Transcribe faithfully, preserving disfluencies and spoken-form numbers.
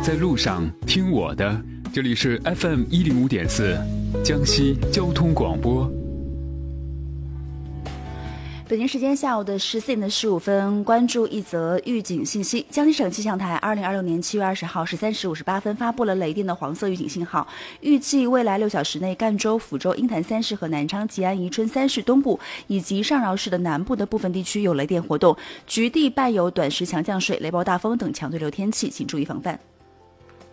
在路上听我的，这里是 F M 一零五点四，江西交通广播。 北京时间下午的十四点的十五分，关注一则预警信息。江西省气象台二零二六年七月二十号十三时五十八分发布了雷电的黄色预警信号，预计未来六小时内，赣州、抚州、鹰潭三市和南昌、吉安、宜春三市东部以及上饶市的南部的部分地区有雷电活动，局地伴有短时强降水、雷暴大风等强对流天气，请注意防范。